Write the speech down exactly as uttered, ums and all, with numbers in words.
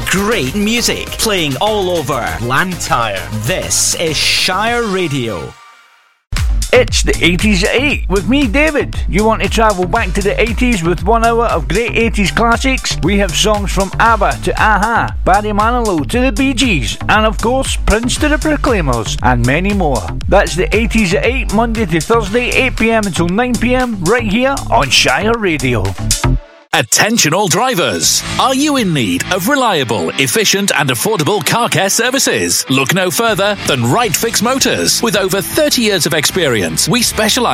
Great music playing all over Blantyre. This is Shire Radio. It's the eighties at eight with me, David. You want to travel back to the eighties with one hour of great eighties classics? We have songs from ABBA to a-ha, Barry Manilow to the Bee Gees, and of course Prince to the Proclaimers, and many more. That's the eighties at eight, Monday to Thursday, eight p.m. until nine p.m, right here on Shire Radio. Attention all drivers. Are you in need of reliable, efficient and affordable car care services? Look no further than Right Fix Motors. With over thirty years of experience, we specialise